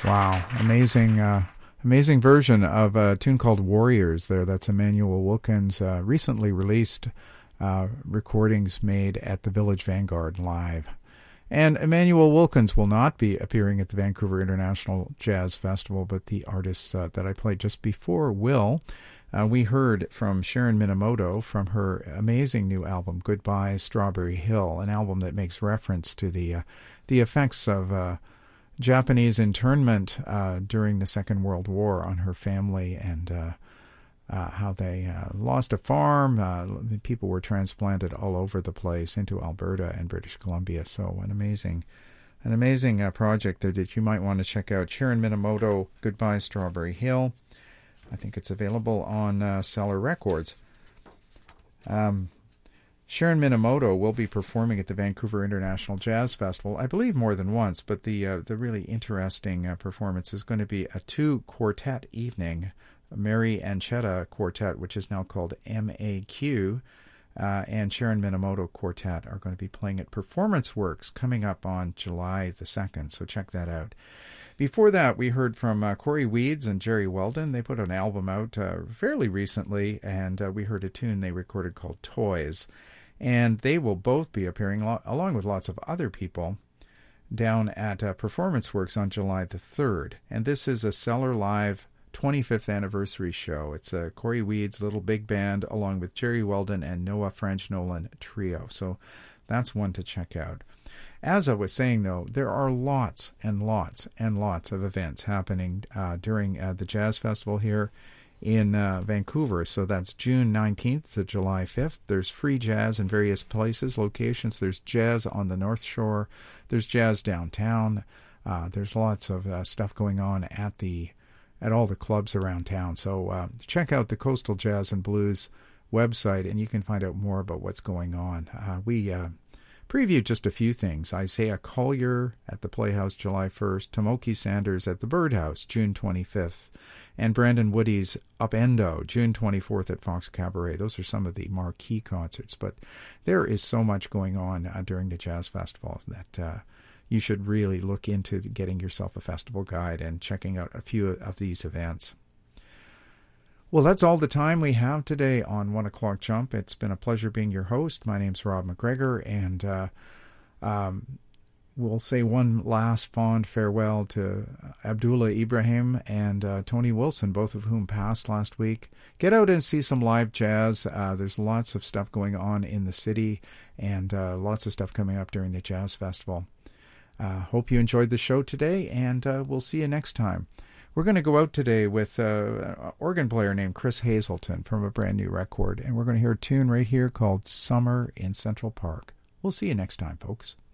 Wow, amazing version of a tune called Warriors there. That's Emmanuel Wilkins' recently released recordings made at the Village Vanguard Live. And Emmanuel Wilkins will not be appearing at the Vancouver International Jazz Festival, but the artists that I played just before will. We heard from Sharon Minamoto from her amazing new album, Goodbye Strawberry Hill, an album that makes reference to the effects of Japanese internment during the Second World War on her family, and how they lost a farm. People were transplanted all over the place into Alberta and British Columbia. So an amazing project there that you might want to check out. Sharon Minamoto, Goodbye Strawberry Hill. I think it's available on Cellar Records. Sharon Minamoto will be performing at the Vancouver International Jazz Festival, I believe more than once, but the really interesting performance is going to be a 2-quartet evening. Mary Anchetta Quartet, which is now called MAQ, and Sharon Minamoto Quartet are going to be playing at Performance Works coming up on July the 2nd, so check that out. Before that, we heard from Corey Weeds and Jerry Weldon. They put an album out fairly recently, and we heard a tune they recorded called Toys. And they will both be appearing, along with lots of other people, down at Performance Works on July the 3rd. And this is a Cellar Live 25th anniversary show. It's Corey Weeds' little big band, along with Jerry Weldon and Noah French Nolan Trio. So that's one to check out. As I was saying, though, there are lots and lots and lots of events happening during the Jazz Festival here in Vancouver. So that's June 19th to July 5th. There's free jazz in various places, locations. There's jazz on the North Shore. There's jazz downtown. There's lots of stuff going on at all the clubs around town. So check out the Coastal Jazz and Blues website, and you can find out more about what's going on. We previewed just a few things. Isaiah Collier at the Playhouse July 1st, Tomoki Sanders at the Birdhouse June 25th, and Brandon Woody's Upendo June 24th at Fox Cabaret. Those are some of the marquee concerts, but there is so much going on during the Jazz Festival that you should really look into getting yourself a festival guide and checking out a few of these events. Well, that's all the time we have today on 1 O'Clock Jump. It's been a pleasure being your host. My name's Rob McGregor, and we'll say one last fond farewell to Abdullah Ibrahim and Tony Wilson, both of whom passed last week. Get out and see some live jazz. There's lots of stuff going on in the city, and lots of stuff coming up during the Jazz Festival. Hope you enjoyed the show today, and we'll see you next time. We're going to go out today with an organ player named Chris Hazelton from a brand new record, and we're going to hear a tune right here called Summer in Central Park. We'll see you next time, folks.